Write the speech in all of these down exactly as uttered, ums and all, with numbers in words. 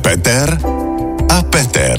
Peter a Peter.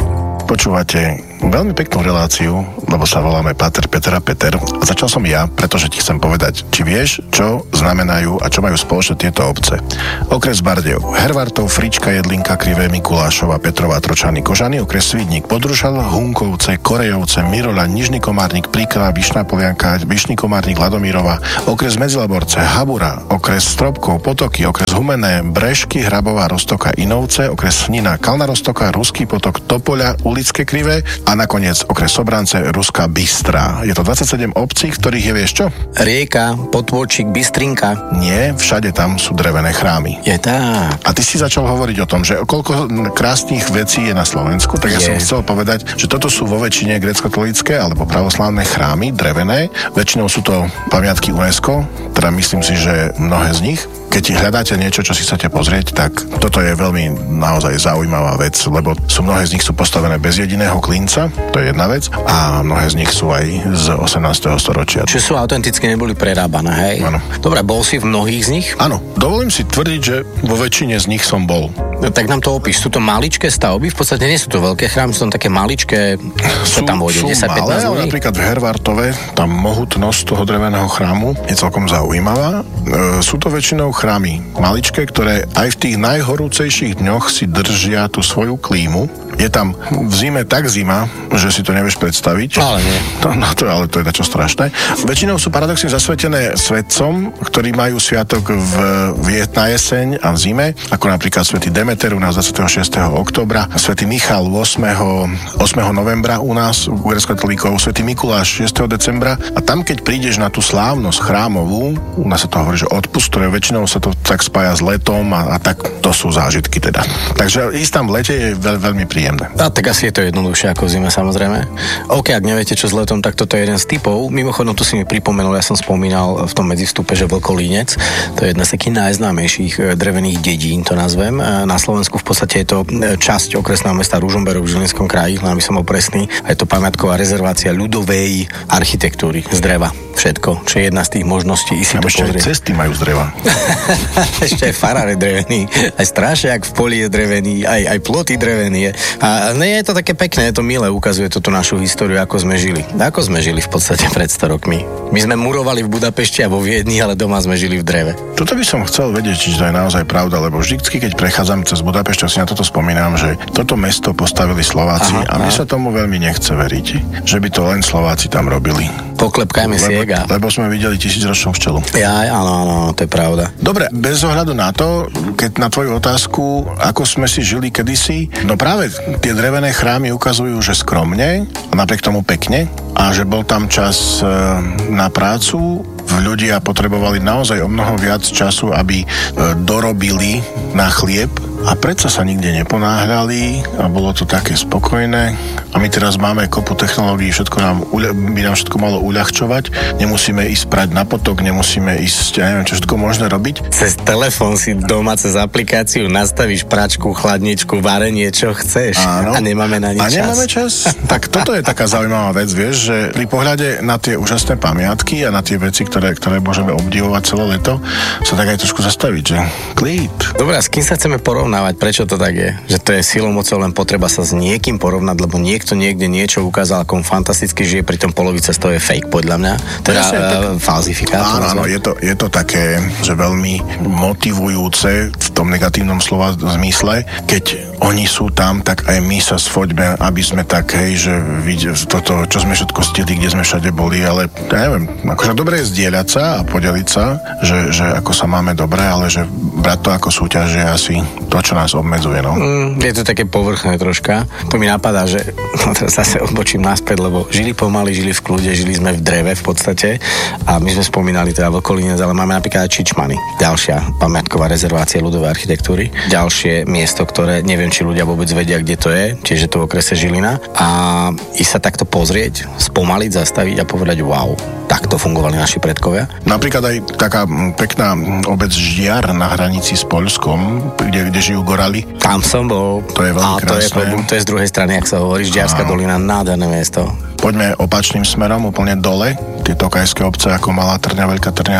Počúvate veľmi peknú reláciu, lebo sa voláme Páter, Peter a Peter. A začal som ja, pretože ti chcem povedať, či vieš, čo znamenajú a čo majú spoločné tieto obce. Okres Bardejov, Hervartov, Frička, Jedlinka, Krivé, Mikulášova, Petrova, Tročany, Kožany, okres Svidník, Podružal, Hunkovce, Korejovce, Miroľa, Nižný Komárnik, Príkala, Vyšná Polianka, Vyšný Komárnik, Ladomírova, okres Medzilaborce, Habura, okres Stropkov, Potoky, okres Humenné, Brešky, Hrabová, Roztoka, Inovce, okres Snina, Kalná Roztoka, Ruský Potok, Topoľa, Ulické Krivé a nakoniec okres Sobrance, Ruská Bystrá. Je to dvadsaťsedem obcí, ktorých je, vieš čo? Rieka, Potôčik, Bystrinka. Nie, všade tam sú drevené chrámy. Je tak. A ty si začal hovoriť o tom, že koľko krásnych vecí je na Slovensku, tak ja je. som chcel povedať, že toto sú vo väčšine grécko-katolícke alebo pravoslávne chrámy, drevené. Väčšinou sú to pamiatky UNESCO, teda myslím si, že mnohé z nich. Keď hľadáte niečo, čo si chcete pozrieť, tak toto je veľmi naozaj zaujímavá vec, lebo sú mnohé z nich sú postavené bez jediného klinca, to je jedna vec, a mnohé z nich sú aj z osemnásteho storočia. Čiže sú autenticky neboli prerábané, hej? Áno. Dobre, bol si v mnohých z nich? Áno, dovolím si tvrdiť, že vo väčšine z nich som bol. No, tak nám to opíš. Sú to maličké stavby? V podstate nie sú to veľké chrámy, sú tam také maličké, čo tam vôjde, desať pätnásť ľudí? Napríklad v Hervartove, tá mohutnosť toho dreveného chrámu je celkom zaujímavá. E, sú to väčšinou chrámy maličké, ktoré aj v tých najhorúcejších dňoch si držia tú svoju klímu. Je tam v zime tak zima, že si to nevieš predstaviť. Ale nie. To, no to, ale to je dačo strašné. Väčšinou sú paradoxne zasvetené svetcom, ktorí majú sviatok v, v na jeseň a v zime, ako napríklad svätý Demeter u nás dvadsiateho šiesteho októbra, svätý Michal ôsmeho novembra u nás, u gréckokatolíkov, svätý Mikuláš šiesteho decembra. A tam, keď prídeš na tú slávnosť chrámovú, u nás sa to hovorí, že odpust, ktoré väčšinou sa to tak spája s letom a, a tak to sú zážitky teda. Takže ísť tam v lete je veľ, veľmi príjemné. A tak asi je to jednoduchšie ako v zime, samozrejme. OK, ak neviete, čo s letom, tak toto je jeden z typov. Mimochodom, tu si mi pripomenul, ja som spomínal v tom medzivstupe, že Vlkolínec, to je jedna z takých najznámejších drevených dedín, to nazvem. Na Slovensku v podstate je to časť okresného mesta Ružomberok v Žilinskom kraji, len aby som bol presný. A je to pamiatková rezervácia ľudovej architektúry z dreva. Všetko, čo je jedna z tých možností. A ešte aj cesty majú z dreva. Ešte aj farár je drevený, aj strášiak v poli je drevený, aj, aj ploty drevený je. A nie je to také pekné, je to milé, ukazuje to tú našu históriu, ako sme žili. Ako sme žili v podstate pred sto rokmi. My sme murovali v Budapešti a vo Viedni, ale doma sme žili v dreve. Toto by som chcel vedieť, či to je naozaj pravda, lebo vždycky, keď prechádzam cez Budapešť, si na toto spomínam, že toto mesto postavili Slováci. Aha, a mne sa tomu veľmi nechce veriť, že by to len Slováci tam robili. Poklepkajme si ega. Lebo sme videli tisícročnú včelu. Ja, áno, áno, to je pravda. Dobre, bez ohľadu na to, keď na tvoju otázku, ako sme si žili kedysi, no práve tie drevené chrámy ukazujú, že skromne, a napriek tomu pekne, a že bol tam čas e, na prácu, ľudia potrebovali naozaj o mnoho viac času, aby e, dorobili na chlieb, a predsa sa nikde neponáhľali a bolo to také spokojné. A my teraz máme kopu technológií, všetko nám, by nám všetko malo uľahčovať. Nemusíme ísť prať na potok, nemusíme ísť, ja neviem, čo všetko možné robiť. Cez telefón si doma, cez aplikáciu nastavíš pračku, chladničku, varenie, čo chceš. Áno. A nemáme na nič čas. A nemáme čas? Tak toto je taká zaujímavá vec, vieš, že pri pohľade na tie úžasné pamiatky a na tie veci, ktoré, ktoré môžeme obdivovať celé leto, sa tak aj trošku zastaviť, že klid. Dobre, a s kým sa chceme porovnávať? Prečo to tak je? Že to je silou mocou, len potreba sa s niekým porovnať, lebo niekto niekde niečo ukázal, ako fantasticky žije, pritom polovica z toho je fake, podľa mňa. Teda uh, falzifikát. Áno, áno, je to, je to také, že veľmi motivujúce v tom negatívnom slova zmysle. Keď oni sú tam, tak aj my sa sfoďme, aby sme tak, hej, že vidie, toto, čo sme všetko stihli, kde sme všade boli, ale ja neviem, akože dobre je zdieľať sa a podeliť sa, že, že ako sa máme dobre, ale že brať to ako súťaž je asi to, čo nás obmedzuje, no. Mm, je to také povrchné troška. To mi napadá, že no teraz zase odbočím naspäť, lebo žili pomaly, žili v kľude, žili sme v dreve v podstate a my sme spomínali teda Vlkolínec, ale máme napríklad aj Čičmany. Ďalšia pamiatková rezervácia ľudovej architektúry. Ďalšie miesto, ktoré neviem, či ľudia vôbec vedia, kde to je, čiže to v okrese Žilina. A ísť sa takto pozrieť, spomaliť, zastaviť a povedať wow, takto fungovali naši predkovia. Napríklad aj taká pekná obec Ždiar na hranici s Poľskom, kde, kde žijú gorali. Tam som bol. To je veľmi a to krásne. Je, to je z druhej strany, ak sa hovorí, Ždiarská dolina, nádherné miesto. Poďme opačným smerom, úplne dole. Tie tokajské obce ako Malá Trňa, Veľká Trňa.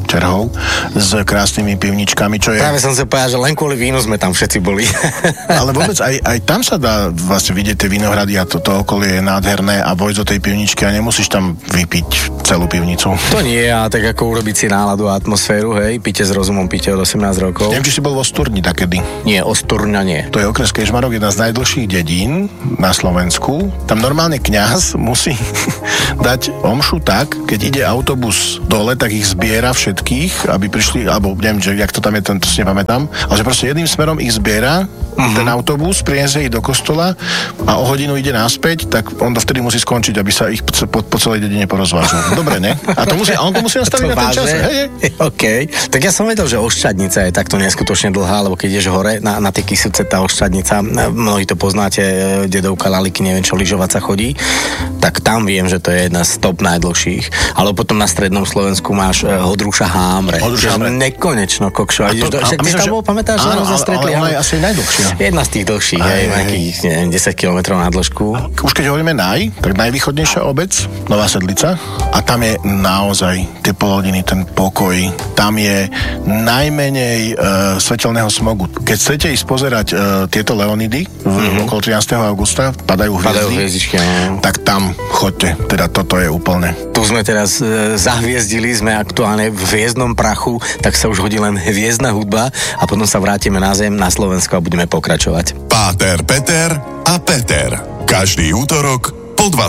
Čerhov, s krásnymi pivničkami, čo je... Práve som sa povedal, že len kvôli vínu sme tam všetci boli. Ale vôbec aj, aj tam sa dá vlastne vidieť tie vinohrady a toto to okolie je nádherné a vojsť do tej pivničky a nemusíš tam vypiť celú pivnicu. To nie, a tak ako urobiť si náladu a atmosféru, hej, pite s rozumom, pite od osemnásť rokov. Neviem, či si bol vo Sturni takedy. Nie, Osturňa nie. To je okres Kežmarok, jedna z najdlhších dedín na Slovensku. Tam normálne kňaz musí dať omšu tak, keď ide autobus dole, tak ich zbiera všetkých, aby prišli, alebo neviem, že jak to tam je, ten to si nepamätám, ale že proste jedným smerom ich zbiera uh-huh. ten autobus, prinesie ich do kostola a o hodinu ide naspäť, tak on to vtedy musí skončiť, aby sa ich po, po celej dedine porozvážal. Dobre, ne? A, to musí, a on to musí nastaviť na ten čas. Hej, hej. OK. Tak ja som vedel, že Oščadnica je takto neskutočne dlhá, lebo keď ideš hore na, na tie Kysuce, tá Oščadnica, mnohí to poznáte, dedovka Laliky, neviem čo, lyžovať sa chodí, tak tam viem, že to je jedna z top najdlhších. Ale potom na strednom Slovensku máš Hodruša Hámre. Hodruša Hámre. Nekonečno, kokšo. A ideš do... Však ty tam bol, pamätáš, že áno, sa stretli? Ale ona je asi najdlhšia. Jedna z tých dlhších, hej, nejakých, neviem, desať kilometrov na dĺžku. Už keď hovoríme naj, tak najvýchodnejšia obec, Nová Sedlica, a tam je naozaj tie polhodiny, ten pokoj. Tam je najmenej uh, svetelného smogu. Keď chcete ísť pozerať uh, tieto Leonidy mm-hmm. okolo trinásteho augusta, padajú hviezdy, padajú hviezdičky, no. Tak tam choďte. Teda toto je úplne. Tu sme teraz e, zahviezdili, sme aktuálne v hviezdnom prachu, tak sa už hodí len hviezdna hudba a potom sa vrátime na zem, na Slovensko a budeme pokračovať. Páter, Peter a Peter. Každý útorok po